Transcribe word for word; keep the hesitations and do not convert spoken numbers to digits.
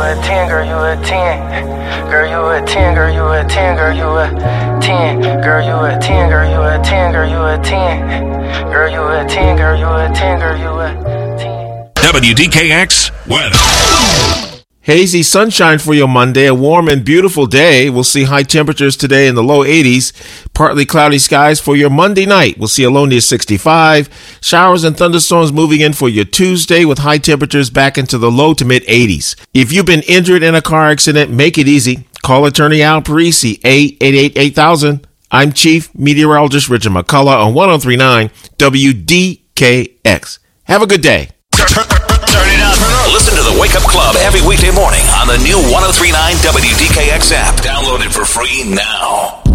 a ten, girl, you a ten. Girl, you a ten, girl, you a ten, girl, you a ten. Girl, you a ten, girl, you a ten, girl, you a ten. Girl, you a ten, girl, you a ten, girl, you a ten. W D K X weather. Hazy sunshine for your Monday, a warm and beautiful day. We'll see high temperatures today in the low eighties. Partly cloudy skies for your Monday night. We'll see a low near sixty-five. Showers and thunderstorms moving in for your Tuesday with high temperatures back into the low to mid eighties. If you've been injured in a car accident, make it easy. Call attorney Al Parisi, eight eight eight, eight thousand. I'm Chief Meteorologist Richard McCullough on one oh three point nine W D K X. Have a good day. Turn it up. Listen to the Wake Up Club every weekday morning on the new one oh three point nine W D K X app. Download it for free now.